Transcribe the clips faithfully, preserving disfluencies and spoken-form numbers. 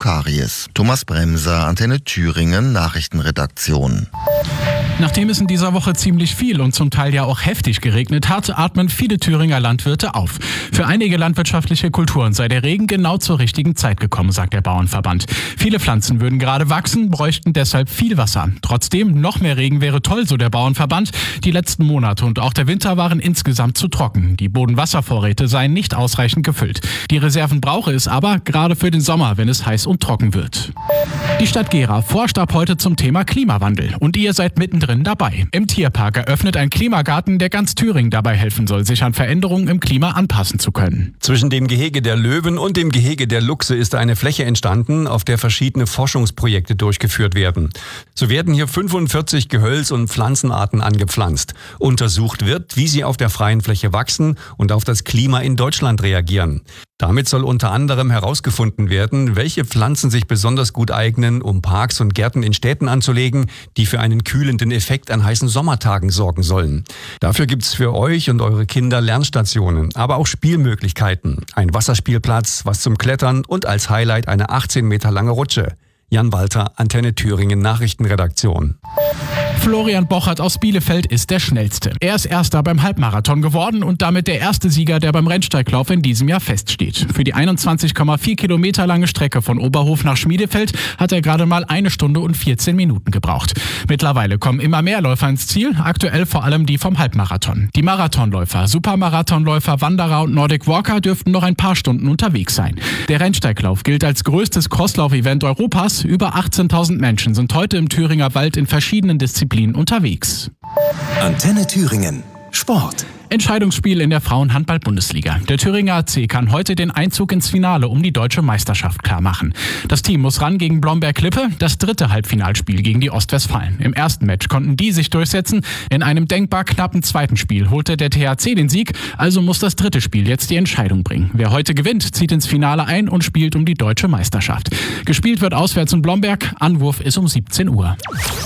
Karies. Thomas Bremser, Antenne Thüringen, Nachrichtenredaktion. Nachdem es in dieser Woche ziemlich viel und zum Teil ja auch heftig geregnet hat, atmen viele Thüringer Landwirte auf. Für einige landwirtschaftliche Kulturen sei der Regen genau zur richtigen Zeit gekommen, sagt der Bauernverband. Viele Pflanzen würden gerade wachsen, bräuchten deshalb viel Wasser. Trotzdem, noch mehr Regen wäre toll, so der Bauernverband. Die letzten Monate und auch der Winter waren insgesamt zu trocken. Die Bodenwasservorräte seien nicht ausreichend gefüllt. Die Reserven brauche es aber, gerade für den Sommer, wenn es heiß und trocken wird. Die Stadt Gera forscht ab heute zum Thema Klimawandel. Und ihr seid mittendrin dabei. Im Tierpark eröffnet ein Klimagarten, der ganz Thüringen dabei helfen soll, sich an Veränderungen im Klima anpassen zu können. Zwischen dem Gehege der Löwen und dem Gehege der Luchse ist eine Fläche entstanden, auf der verschiedene Forschungsprojekte durchgeführt werden. So werden hier fünfundvierzig Gehölz- und Pflanzenarten angepflanzt. Untersucht wird, wie sie auf der freien Fläche wachsen und auf das Klima in Deutschland reagieren. Damit soll unter anderem herausgefunden werden, welche Pflanzen sich besonders gut eignen, um Parks und Gärten in Städten anzulegen, die für einen kühlenden Effekt an heißen Sommertagen sorgen sollen. Dafür gibt's für euch und eure Kinder Lernstationen, aber auch Spielmöglichkeiten. Ein Wasserspielplatz, was zum Klettern und als Highlight eine achtzehn Meter lange Rutsche. Jan Walter, Antenne Thüringen Nachrichtenredaktion. Florian Bochert aus Bielefeld ist der Schnellste. Er ist Erster beim Halbmarathon geworden und damit der erste Sieger, der beim Rennsteiglauf in diesem Jahr feststeht. Für die einundzwanzig Komma vier Kilometer lange Strecke von Oberhof nach Schmiedefeld hat er gerade mal eine Stunde und vierzehn Minuten gebraucht. Mittlerweile kommen immer mehr Läufer ins Ziel, aktuell vor allem die vom Halbmarathon. Die Marathonläufer, Supermarathonläufer, Wanderer und Nordic Walker dürften noch ein paar Stunden unterwegs sein. Der Rennsteiglauf gilt als größtes Crosslauf-Event Europas. Über achtzehntausend Menschen sind heute im Thüringer Wald in verschiedenen Disziplinen unterwegs. Antenne Thüringen. Sport. Entscheidungsspiel in der Frauenhandball-Bundesliga. Der Thüringer A C kann heute den Einzug ins Finale um die deutsche Meisterschaft klarmachen. Das Team muss ran gegen Blomberg-Lippe, das dritte Halbfinalspiel gegen die Ostwestfalen. Im ersten Match konnten die sich durchsetzen. In einem denkbar knappen zweiten Spiel holte der T H C den Sieg, also muss das dritte Spiel jetzt die Entscheidung bringen. Wer heute gewinnt, zieht ins Finale ein und spielt um die deutsche Meisterschaft. Gespielt wird auswärts in Blomberg, Anwurf ist um siebzehn Uhr.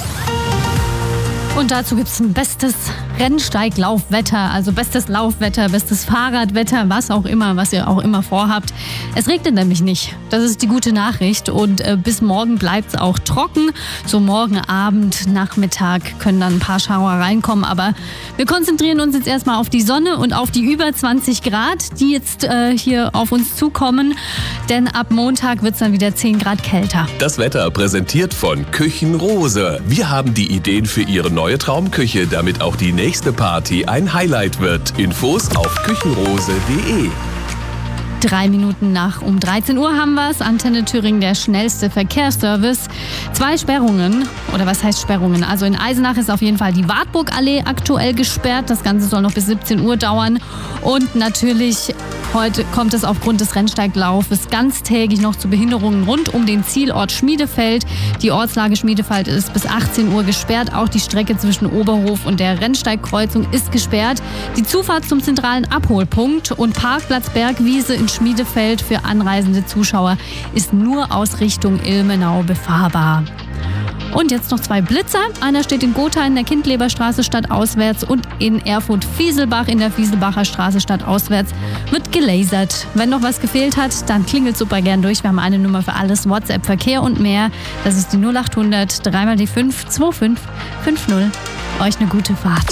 Und dazu gibt's ein bestes Rennsteiglaufwetter, also bestes Laufwetter, bestes Fahrradwetter, was auch immer, was ihr auch immer vorhabt. Es regnet nämlich nicht. Das ist die gute Nachricht. Und äh, bis morgen bleibt's auch trocken. So morgen Abend, Nachmittag können dann ein paar Schauer reinkommen. Aber wir konzentrieren uns jetzt erstmal auf die Sonne und auf die über zwanzig Grad, die jetzt äh, hier auf uns zukommen. Denn ab Montag wird's dann wieder zehn Grad kälter. Das Wetter präsentiert von Küchenrose. Wir haben die Ideen für Ihre neue Traumküche, damit auch die nächste Party ein Highlight wird. Infos auf küchenrose punkt de. Drei Minuten nach um dreizehn Uhr haben wir es. Antenne Thüringen, der schnellste Verkehrsservice. Zwei Sperrungen, oder was heißt Sperrungen? Also in Eisenach ist auf jeden Fall die Wartburgallee aktuell gesperrt. Das Ganze soll noch bis siebzehn Uhr dauern. Und natürlich heute kommt es aufgrund des Rennsteiglaufes ganztägig noch zu Behinderungen rund um den Zielort Schmiedefeld. Die Ortslage Schmiedefeld ist bis achtzehn Uhr gesperrt. Auch die Strecke zwischen Oberhof und der Rennsteigkreuzung ist gesperrt. Die Zufahrt zum zentralen Abholpunkt und Parkplatz Bergwiese in Schmiedefeld für anreisende Zuschauer ist nur aus Richtung Ilmenau befahrbar. Und jetzt noch zwei Blitzer. Einer steht in Gotha in der Kindleberstraße stadtauswärts und in Erfurt-Fieselbach in der Fieselbacher Straße stadtauswärts wird gelasert. Wenn noch was gefehlt hat, dann klingelt super gern durch. Wir haben eine Nummer für alles, WhatsApp, Verkehr und mehr. Das ist die null acht hundert drei mal die fünf zwei fünf fünf null. Euch eine gute Fahrt.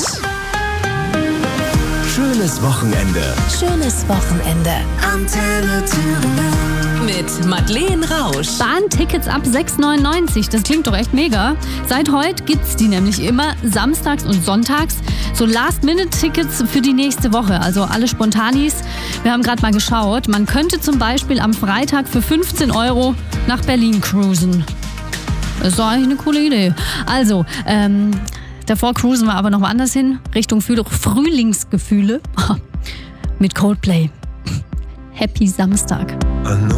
Schönes Wochenende. Schönes Wochenende. Antenne Thüringen. Mit Madeleine Rausch. Bahntickets ab sechs neunundneunzig. Das klingt doch echt mega. Seit heute gibt's die nämlich immer samstags und sonntags. So Last-Minute-Tickets für die nächste Woche. Also alle Spontanis. Wir haben gerade mal geschaut. Man könnte zum Beispiel am Freitag für fünfzehn Euro nach Berlin cruisen. Das ist doch eigentlich eine coole Idee. Also, ähm... davor cruisen wir aber noch woanders hin, Richtung Frühlingsgefühle mit Coldplay. Happy Samstag.